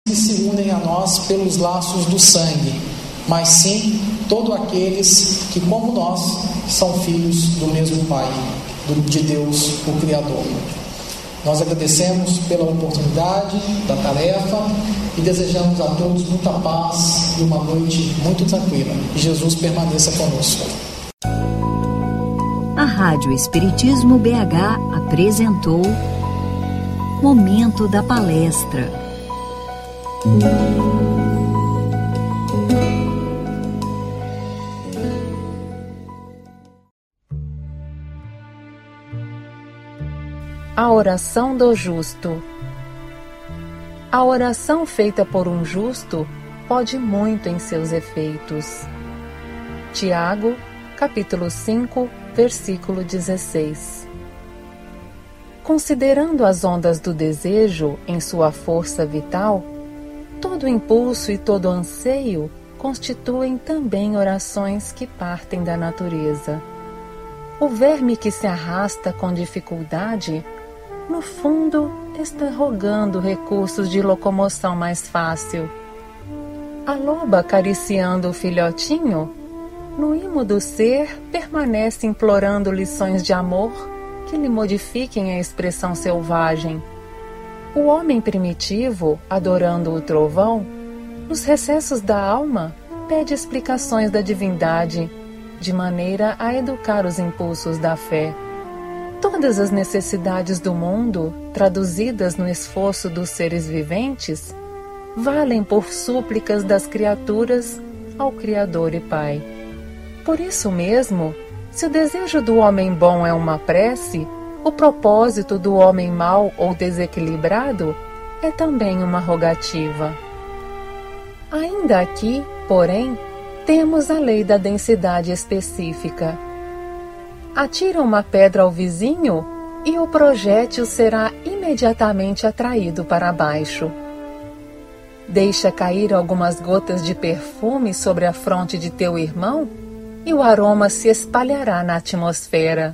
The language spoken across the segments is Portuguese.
que se unem a nós pelos laços do sangue, mas sim todos aqueles que, como nós, são filhos do mesmo Pai, de Deus, o Criador. Nós agradecemos pela oportunidade da tarefa e desejamos a todos muita paz e uma noite muito tranquila. Que Jesus permaneça conosco. A Rádio Espiritismo BH apresentou Momento da Palestra. A oração do justo. A oração feita por um justo pode muito em seus efeitos. Tiago, capítulo 5, versículo 16. Considerando as ondas do desejo em sua força vital, todo impulso e todo anseio constituem também orações que partem da natureza. O verme que se arrasta com dificuldade, no fundo, está rogando recursos de locomoção mais fácil. A loba acariciando o filhotinho, no imo do ser, permanece implorando lições de amor que lhe modifiquem a expressão selvagem. O homem primitivo, adorando o trovão, nos recessos da alma, pede explicações da divindade, de maneira a educar os impulsos da fé. Todas as necessidades do mundo, traduzidas no esforço dos seres viventes, valem por súplicas das criaturas ao Criador e Pai. Por isso mesmo, se o desejo do homem bom é uma prece, o propósito do homem mau ou desequilibrado é também uma rogativa. Ainda aqui, porém, temos a lei da densidade específica. Atira uma pedra ao vizinho e o projétil será imediatamente atraído para baixo. Deixa cair algumas gotas de perfume sobre a fronte de teu irmão e o aroma se espalhará na atmosfera.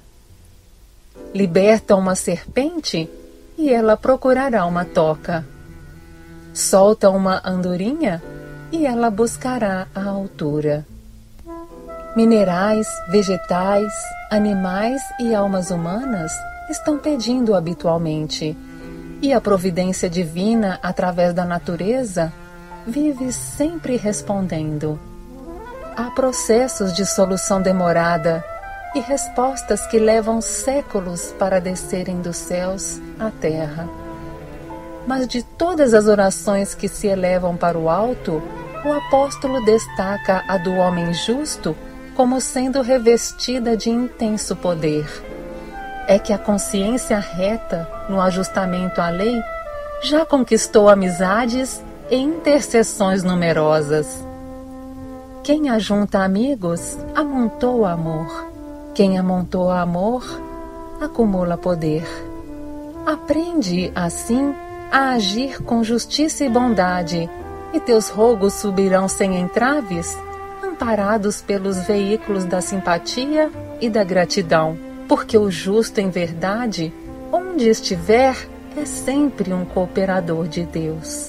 Liberta uma serpente e ela procurará uma toca. Solta uma andorinha e ela buscará a altura. Minerais, vegetais, animais e almas humanas estão pedindo habitualmente, e a providência divina, através da natureza, vive sempre respondendo. Há processos de solução demorada e respostas que levam séculos para descerem dos céus à terra. Mas de todas as orações que se elevam para o alto, o apóstolo destaca a do homem justo como sendo revestida de intenso poder. É que a consciência reta, no ajustamento à lei, já conquistou amizades e intercessões numerosas. Quem ajunta amigos, amontou amor. Quem amontou amor, acumula poder. Aprende, assim, a agir com justiça e bondade, e teus rogos subirão sem entraves, amparados pelos veículos da simpatia e da gratidão, porque o justo em verdade, onde estiver, é sempre um cooperador de Deus.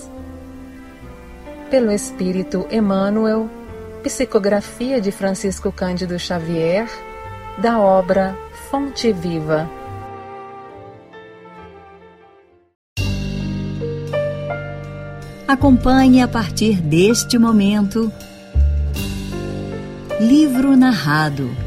Pelo Espírito Emmanuel, psicografia de Francisco Cândido Xavier, da obra Fonte Viva. Acompanhe a partir deste momento Livro Narrado,